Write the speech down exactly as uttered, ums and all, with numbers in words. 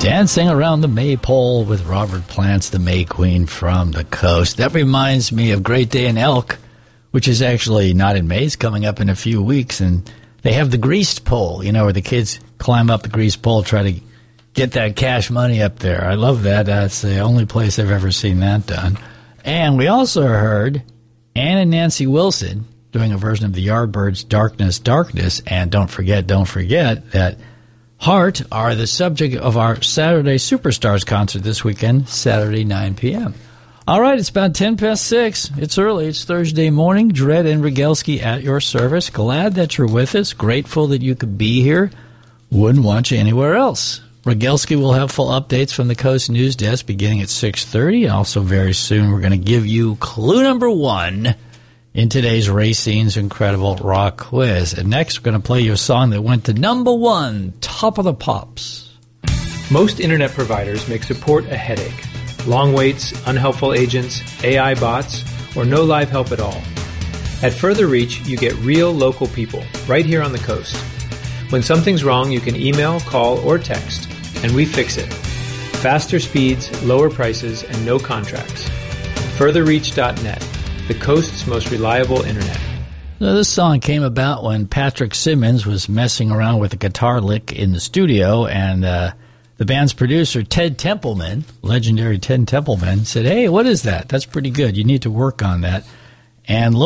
Dancing Around the Maypole with Robert Plant's The May Queen from the Coast. That reminds me of Great Day in Elk, which is actually not in May. It's coming up in a few weeks. And they have the greased pole, you know, where the kids climb up the greased pole, try to get that cash money up there. I love that. That's the only place I've ever seen that done. And we also heard Ann and Nancy Wilson doing a version of the Yardbirds' Darkness, Darkness. And don't forget, don't forget that Heart are the subject of our Saturday Superstars concert this weekend, Saturday, nine p.m. All right, it's about ten past six. It's early. It's Thursday morning. Dredd and Rogalski at your service. Glad that you're with us. Grateful that you could be here. Wouldn't want you anywhere else. Rogalski will have full updates from the Coast News Desk beginning at six thirty. Also, very soon, we're going to give you clue number one in today's Racine's Incredible Rock Quiz. And next, we're going to play you a song that went to number one, Top of the Pops. Most internet providers make support a headache. Long waits, unhelpful agents, A I bots, or no live help at all. At Further Reach, you get real local people right here on the coast. When something's wrong, you can email, call, or text, and we fix it. Faster speeds, lower prices, and no contracts. further reach dot net. The coast's most reliable internet. Now, this song came about when Patrick Simmons was messing around with a guitar lick in the studio, and uh, the band's producer, Ted Templeman, legendary Ted Templeman, said, "Hey, what is that? That's pretty good. You need to work on that." And lo